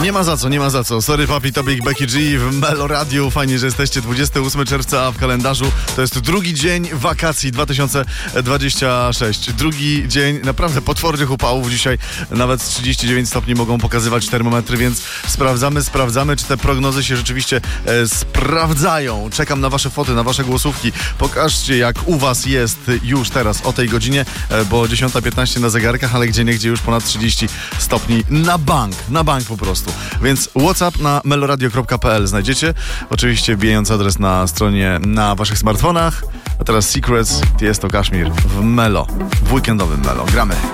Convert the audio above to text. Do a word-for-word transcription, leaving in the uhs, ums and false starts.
Nie ma za co, nie ma za co. Sorry papi, Tobie i Becky G w Melo Radio. Fajnie, że jesteście. dwudziestego ósmego czerwca, a w kalendarzu to jest drugi dzień wakacji dwa tysiące dwudziesty szósty. Drugi dzień naprawdę potwornych upałów. Dzisiaj nawet trzydzieści dziewięć stopni mogą pokazywać termometry, więc sprawdzamy, sprawdzamy, czy te prognozy się rzeczywiście e, sprawdzają. Czekam na wasze foty, na wasze głosówki. Pokażcie, jak u was jest już teraz o tej godzinie, e, bo dziesiąta piętnaście na zegarkach, ale gdzieniegdzie już ponad trzydzieści stopni na bank, na bank po prostu. Więc WhatsApp na meloradio kropka p l znajdziecie. Oczywiście wbijając adres na stronie na waszych smartfonach. A teraz Secrets, jest to Kashmir w Melo, w weekendowym Melo. Gramy.